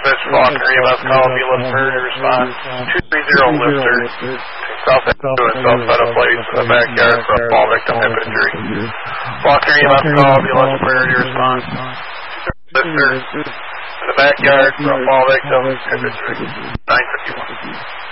This is Faulkner EMS call. Be lifter to respond. 230 lifter. South end to a south side of place in the backyard for a fall victim hip injury. Faulkner EMS call. Be lifter to respond. Lifter in the backyard for a fall victim hip injury. 951.